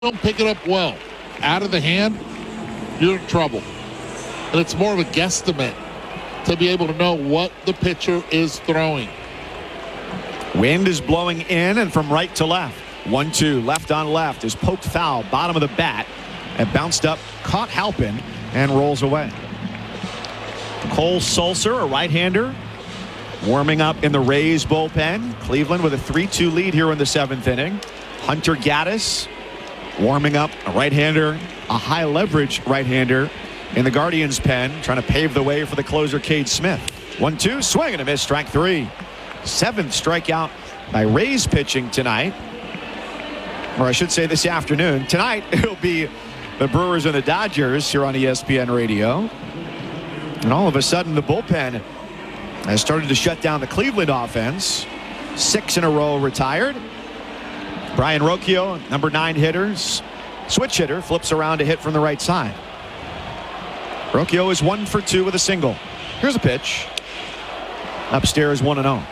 don't pick it up well, out of the hand, you're in trouble. And it's more of a guesstimate to be able to know what the pitcher is throwing. Wind is blowing in and from right to left. 1-2, left on left is poked foul, bottom of the bat, and bounced up, caught Halpin, and rolls away. Cole Sulser, a right-hander, warming up in the Rays bullpen. Cleveland with a 3-2 lead here in the 7th inning. Hunter Gaddis warming up, a right-hander, a high-leverage right-hander in the Guardians' pen, trying to pave the way for the closer, Cade Smith. 1-2, swing and a miss, strike 3. 7th strikeout by Rays pitching tonight. Or I should say this afternoon. Tonight, it'll be the Brewers and the Dodgers here on ESPN Radio. And all of a sudden, the bullpen has started to shut down the Cleveland offense. 6 in a row retired. Brian Rocchio, number 9 hitters. Switch hitter, flips around to hit from the right side. Rocchio is 1 for 2 with a single. Here's a pitch. Upstairs, 1-0.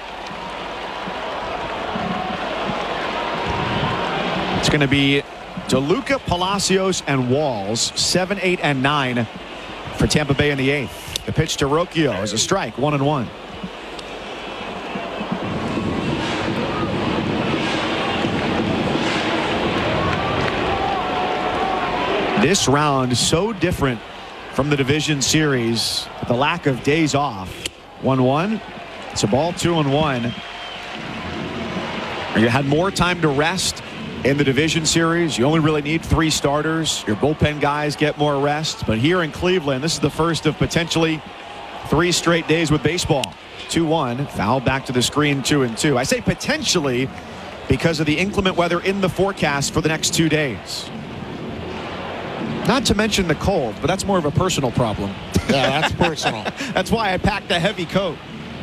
It's going to be DeLuca, Palacios, and Walls, 7, 8, and 9 for Tampa Bay in the 8th. The pitch to Rocchio is a strike, 1-1. This round is so different from the division series. The lack of days off. 1-1. It's a ball, 2-1. You had more time to rest in the division series. You only really need 3 starters. Your bullpen guys get more rest. But here in Cleveland, this is the first of potentially 3 straight days with baseball. 2-1. Foul back to the screen, 2-2. I say potentially because of the inclement weather in the forecast for the next 2 days. Not to mention the cold, but that's more of a personal problem. Yeah, that's personal. That's why I packed a heavy coat.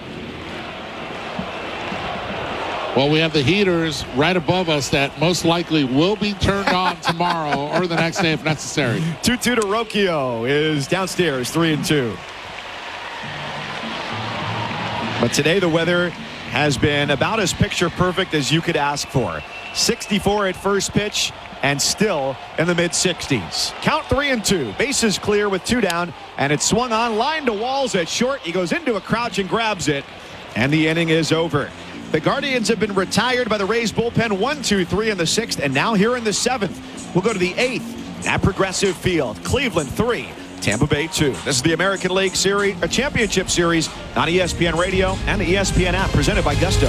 Well, we have the heaters right above us that most likely will be turned on tomorrow or the next day if necessary. 2-2 to Rocchio is downstairs, 3-2. But today the weather has been about as picture perfect as you could ask for. 64 at first pitch and still in the mid-60s. Count 3-2. Bases clear with 2 down, and it's swung on, line to Walls at short. He goes into a crouch and grabs it, and the inning is over. The Guardians have been retired by the Rays bullpen 1, 2, 3 in the 6th, and now here in the 7th. We'll go to the 8th at Progressive Field. Cleveland 3, Tampa Bay 2. This is the American League Series, a championship series on ESPN Radio and the ESPN app, presented by Gusto.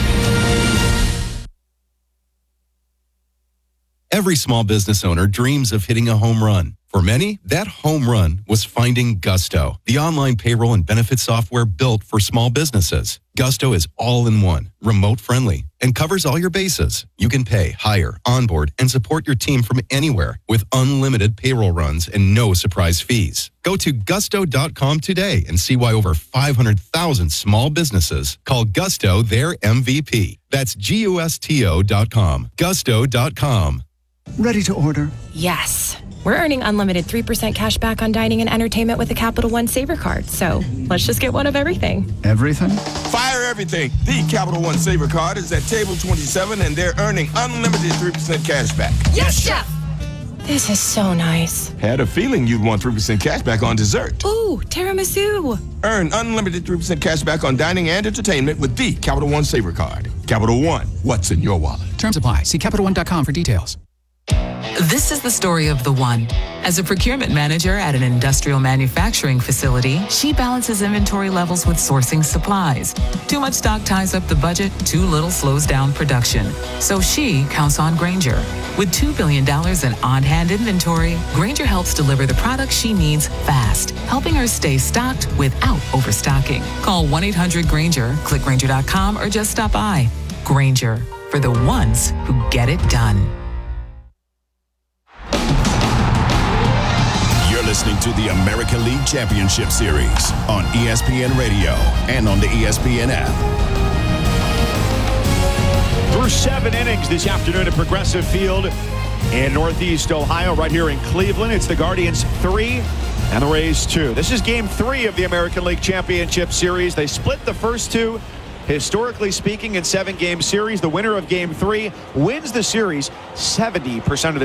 Every small business owner dreams of hitting a home run. For many, that home run was finding Gusto, the online payroll and benefit software built for small businesses. Gusto is all-in-one, remote-friendly, and covers all your bases. You can pay, hire, onboard, and support your team from anywhere with unlimited payroll runs and no surprise fees. Go to gusto.com today and see why over 500,000 small businesses call Gusto their MVP. That's GUSTO.com. Gusto.com. Ready to order? Yes. We're earning unlimited 3% cash back on dining and entertainment with the Capital One Saver Card. So let's just get one of everything. Everything? Fire everything. The Capital One Saver Card is at table 27, and they're earning unlimited 3% cash back. Yes, Chef! This is so nice. Had a feeling you'd want 3% cash back on dessert. Ooh, tiramisu. Earn unlimited 3% cash back on dining and entertainment with the Capital One Saver Card. Capital One, what's in your wallet? Terms apply. See CapitalOne.com for details. This is the story of the One. As a procurement manager at an industrial manufacturing facility, she balances inventory levels with sourcing supplies. Too much stock ties up the budget, too little slows down production. So she counts on Grainger. With $2 billion in on-hand inventory, Grainger helps deliver the products she needs fast, helping her stay stocked without overstocking. Call 1-800-GRAINGER, click Grainger.com, or just stop by. Grainger, for the ones who get it done. Listening to the American League Championship Series on ESPN Radio and on the ESPN app. Through 7 innings this afternoon at Progressive Field in Northeast Ohio, right here in Cleveland. It's the Guardians 3 and the Rays 2. This is Game 3 of the American League Championship Series. They split the first 2 Historically speaking, in 7-game series, the winner of Game 3 wins the series 70% of the